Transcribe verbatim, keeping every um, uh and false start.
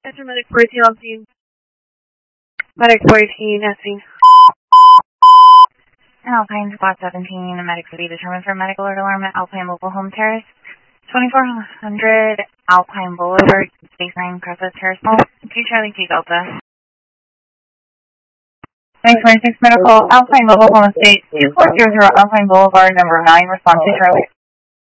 That's your medic fourteen on scene. Medic fourteen, nesting. Alpine Spot seventeen, medic to be determined for medical alert alarm at Alpine Mobile Home Terrace, twenty-four hundred Alpine Boulevard, Space nine, Crescent Terrace, two Charlie T Delta. nine twenty-six Medical, Alpine Mobile Home Estate, two four zero zero Alpine Boulevard, number nine, response to Charlie.